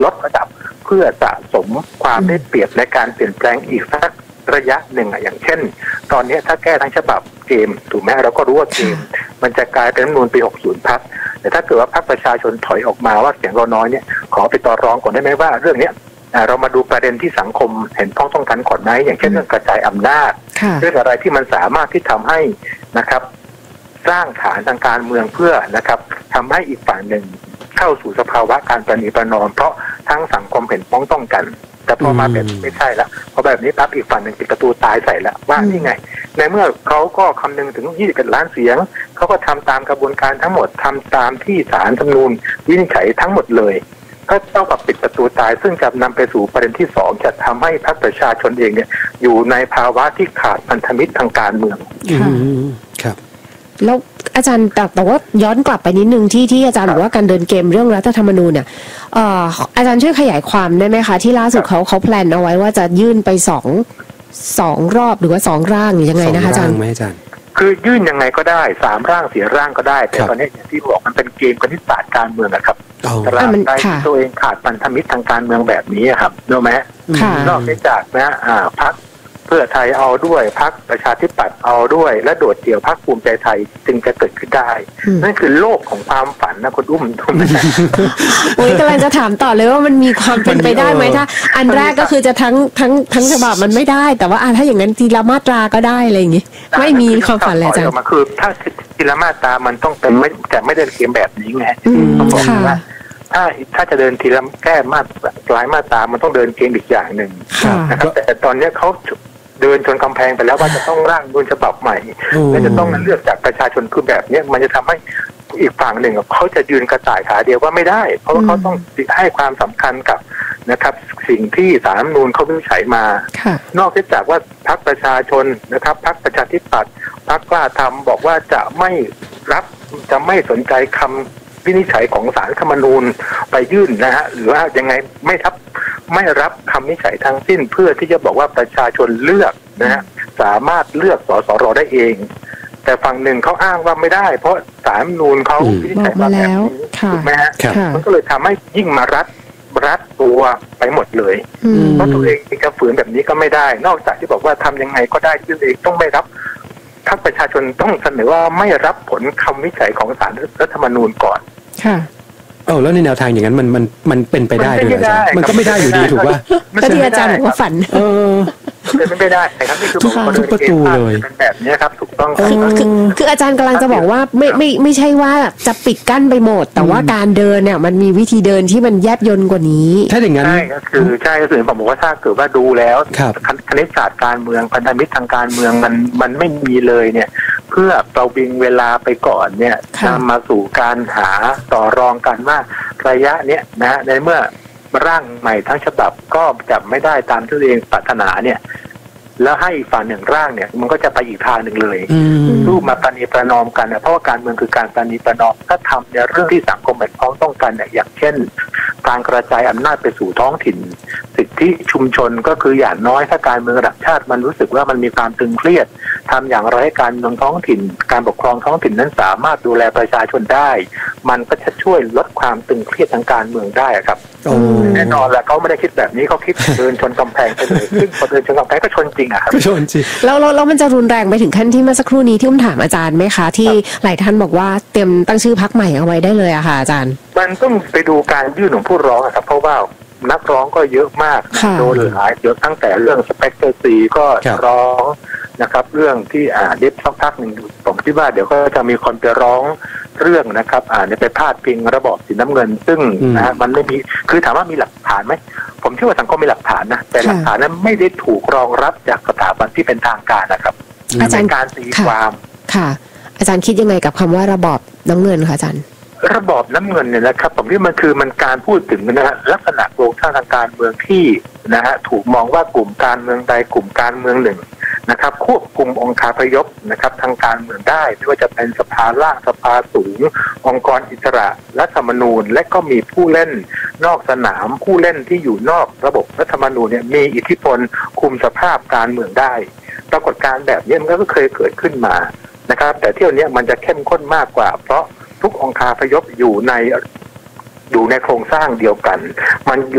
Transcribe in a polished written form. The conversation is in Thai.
ลดระดับเพื่อสะสมความได้เปรียบในการเปลี่ยนแปลงอีกสักระยะหนึ่งอย่างเช่นตอนนี้ถ้าแก้ทั้งฉบับเกมถูกไหมเราก็รู้ว่าเกมมันจะกลายเป็นรัฐธรรมนูญปี 60 พรรคแต่ถ้าเกิดว่าพรรคประชาชนถอยออกมาว่าเสียงเราน้อยเนี่ยขอไปต่อรองก่อนได้ไหมว่าเรื่องนี้เรามาดูประเด็นที่สังคมเห็นพ้องต้องกันก่อนไหมอย่างเช่นเรื่องกระจายอำนาจเรื่องอะไรที่มันสามารถที่ทำให้นะครับสร้างฐานทางการเมืองเพื่อนะครับทำให้อีกฝั่งหนึ่งเข้าสู่สภาวะการประนีประนอมเพราะทั้งสังคมเห็นพ้องต้องกันแต่พอมาแบบไม่ใช่แล้วพอแบบนี้ปั๊บอีกฝั่งหนึ่งปิดประตูตายใส่แล้วว่านี่ไงในเมื่อเขาก็คำนึงถึง21 ล้านเสียงเขาก็ทำตามกระบวนการทั้งหมดทำตามที่ศาลรัฐธรรมนูญวินิจฉัยทั้งหมดเลยก็เท่ากับปิดประตูตายซึ่งจะนำไปสู่ประเด็นที่2จะทำให้พรรคประชาชนเองเนี่ยอยู่ในภาวะที่ขาดพันธมิตรทางการเมืองครับแล้วอาจารย์แต่ว่าย้อนกลับไปนิดนึงที่อาจารย์บอกว่าการเดินเกมเรื่องรัฐธรรมนูญเนี่ยอาจารย์ช่วยขยายความได้ไหมคะที่ล่าสุดเขาแพลนเอาไว้ว่าจะยื่นไปสองรอบหรือว่า2ร่างหรือยังไงนะคะอาจารย์คือยื่นยังไงก็ได้3ร่าง4ร่างก็ได้แต่ตอนนี้อย่างที่บอกมันเป็นเกมคณิตศาสตร์การเมืองนะครับตราบใดที่ตัวเองขาดพันธมิตรทางการเมืองแบบนี้ครับรู้ไหมนอกจากนะพรรคเพื่อไทยเอาด้วยพรรคประชาธิปัตย์เอาด้วยและโดดเดี่ยวพรรคภูมิใจไทยจึงจะเกิดขึ้นได้นั่นคือโลกของความฝันนะคุณอุ้มถูกไหมอุ้ยกำลังจะถามต่อเลยว่ามันมีความเป็นไปได้ไหมถ้าอันแรกก็คือจะทั้งฉบับมันไม่ได้แต่ว่าถ้าอย่างนั้นทีละมาตราก็ได้อะไรอย่างงี้ไม่มีความฝันเลยจ้ะคือถ้าทีละมาตรามันต้องเป็นไม่ได้เกมแบบนี้ไงต้องบอกว่าถ้าจะเดินทีละแก้หลายมาตรามันต้องเดินเกมอีกอย่างหนึ่งนะครับแต่ตอนนี้เขาเดินชนกำแพงไปแล้วว่าจะต้องร่างรัฐฉบับใหม่และจะต้องเลือกจากประชาชนคือแบบนี้มันจะทำให้อีกฝั่งหนึ่งเขาจะยืนกระต่ายขาเดียวว่าไม่ได้เพราะว่าเขาต้องให้ความสำคัญกับนะครับสิ่งที่ศาลรัฐธรรมนูญเขาวินิจฉัยมานอกจากว่าพรรคประชาชนนะครับพรรคประชาธิปัตย์พรรคกล้าทำบอกว่าจะไม่สนใจคำวินิจฉัยของศาลรัฐธรรมนูญไปยื่นนะฮะหรือว่ายังไงไม่รับคำวินิจฉัยทั้งสิ้นเพื่อที่จะบอกว่าประชาชนเลือกนะฮะสามารถเลือกสสรได้เองแต่ฝั่งหนึ่งเขาอ้างว่าไม่ได้เพราะศาลรัฐธรรมนูญเขาวินิจฉัยมาแบบนี้ถูกไหมฮะมันก็เลยทำให้ยิ่งมารัดตัวไปหมดเลยเพราะตัวเองจะฝืนแบบนี้ก็ไม่ได้นอกจากที่บอกว่าทำยังไงก็ได้ที่ตัวเองต้องไม่รับพรรคประชาชนต้องเสนอว่าไม่รับผลคำวินิจฉัยของศาลรัฐธรรมนูญก่อนค่ะแล้วในแนวทางอย่างนั้นมันเป็นไปได้ด้วยมันก็ไม่ได้อยู่ดีถูกป่ะก็ที่อาจารย์บอกว่าฝันเป็นไม่ได้ครับนี่คือทุกประตูเลยเป็นแบบนี้ครับถูกต้องคืออาจารย์กำลังจะบอกว่าไม่ใช่ว่าจะปิดกั้นไปหมดแต่ว่าการเดินเนี่ยมันมีวิธีเดินที่มันแยบยลกว่านี้ถ้าอย่างนั้นใช่ก็คือผมบอกว่าถ้าเกิดว่าดูแล้วคณิตศาสตร์การเมืองพันธมิตรทางการเมืองมันไม่มีเลยเนี่ยเพื่อเราบิงเวลาไปก่อนเนี่ยนำมาสู่การหาต่อรองกันว่าระยะเนี้ยนะในเมื่อร่างใหม่ทั้งฉบับก็จับไม่ได้ตามที่ตัวเองปรารถนาเนี่ยแล้วให้ฝั่งหนึ่งร่างเนี่ยมันก็จะไปอีกทางหนึ่งเลยรูปมาประนีประนอมกันนะเพราะว่าการเมืองคือการประนีประนอมถ้าทำในเรื่องที่สังคมเห็นพ้องต้องกันเนี่ยอย่างเช่นการกระจายอำนาจไปสู่ท้องถิ่นสิทธิชุมชนก็คืออย่างน้อยถ้าการเมืองระดับชาติมันรู้สึกว่ามันมีความตึงเครียดทำอย่างไรให้การเมืองท้องถิ่นการปกครองท้องถิ่นนั้นสามารถดูแลประชาชนได้มันก็จะช่วยลดความตึงเครียดทางการเมืองได้ครับแน่นอนแหละเขาไม่ได้คิดแบบนี้เขาคิดเดินชนกำแพงไปเลยซึ่งพอเดินชนกำแพงก็ชนจริงอะครับชนจริงแล้วมันจะรุนแรงไปถึงขั้นที่เมื่อสักครู่นี้ที่ผมถามอาจารย์ไหมคะที่หลายท่านบอกว่าเตรียมตั้งชื่อพรรคใหม่เอาไว้ได้เลยอะค่ะอาจารย์มันต้องไปดูการยื่นของผู้ร้องครับเพราะว่านักร้องก็เยอะมากโดนหลายเยอะตั้งแต่เรื่องสเปกเตอร์ซีก็ร้องนะครับเรื่องที่เด็บสักพักหนึ่งผมคิดว่าเดี๋ยวก็จะมีคนไปร้องเรื่องนะครับไปพาดพิงระบอบสีน้ำเงินซึ่งนะมันไม่มีคือถามว่ามีหลักฐานไหมผมเชื่อว่าสังคมมีหลักฐานนะแต่หลักฐานนั้นไม่ได้ถูกรองรับจากสถาบันที่เป็นทางการนะครับเป็นการตีความค่ะอาจารย์คิดยังไงกับคำว่าระบอบน้ำเงินคะอาจารย์ระบอบน้ำเงินเนี่ยนะครับผมว่ามันการพูดถึงนะฮะลักษณะโครงสร้างทางการเมืองที่นะฮะถูกมองว่ากลุ่มการเมืองใดกลุ่มการเมืองหนึ่งนะครับควบคุมองค์คาพยพนะครับทางการเมืองได้ไม่ว่าจะเป็นสภาล่างสภาสูงองค์กรอิสระรัฐธรรมนูญและก็มีผู้เล่นนอกสนามผู้เล่นที่อยู่นอกระบบรัฐธรรมนูญเนี่ยมีอิทธิพลคุมสภาพการเมืองได้ปรากฏการณ์แบบนี้มันก็เคยเกิดขึ้นมานะครับแต่เที่ยวนี้มันจะเข้มข้นมากกว่าเพราะทุกองค์คาพยพอยู่ในโครงสร้างเดียวกันมันอยู่